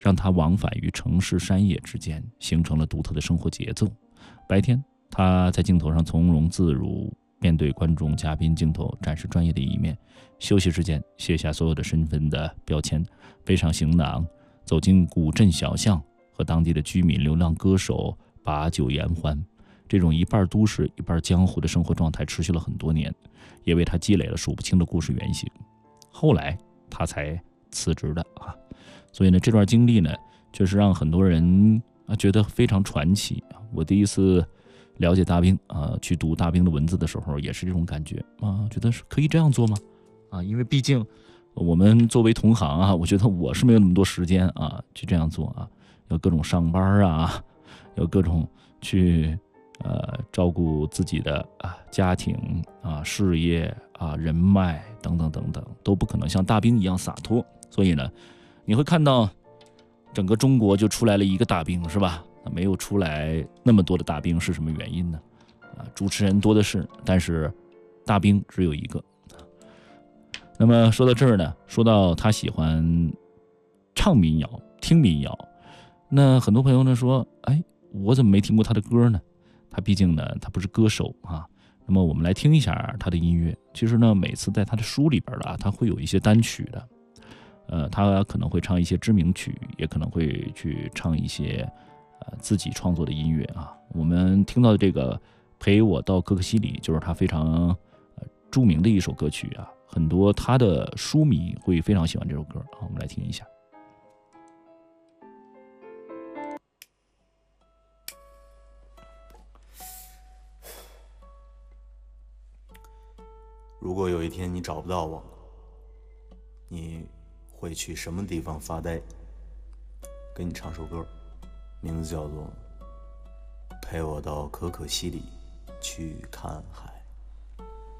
让他往返于城市山野之间，形成了独特的生活节奏。白天，他在镜头上从容自如，面对观众、嘉宾镜头展示专业的一面；休息时间，卸下所有的身份的标签，背上行囊，走进古镇小巷，和当地的居民、流浪歌手把酒言欢。这种一半都市一半江湖的生活状态持续了很多年，也为他积累了数不清的故事原型。后来他才辞职的啊。所以呢，这段经历呢，确实让很多人觉得非常传奇。我第一次了解大兵去读大兵的文字的时候，也是这种感觉觉得是可以这样做吗？因为毕竟我们作为同行我觉得我是没有那么多时间去这样做要各种上班要各种去照顾自己的家庭事业人脉等等等等，都不可能像大兵一样洒脱。所以呢，你会看到整个中国就出来了一个大兵，是吧？没有出来那么多的大兵是什么原因呢？主持人多的是，但是大兵只有一个。那么说到这儿呢，说到他喜欢唱民谣、听民谣，那很多朋友呢说，我怎么没听过他的歌呢？他毕竟呢，他不是歌手那么我们来听一下他的音乐。其实呢，每次在他的书里边他会有一些单曲的，他可能会唱一些知名曲，也可能会去唱一些自己创作的音乐我们听到的这个《陪我到可可西里》就是他非常著名的一首歌曲很多他的书迷会非常喜欢这首歌我们来听一下。 如果有一天你找不到我，你会去什么地方发呆？给你唱首歌，名字叫做《陪我到可可西里去看海》。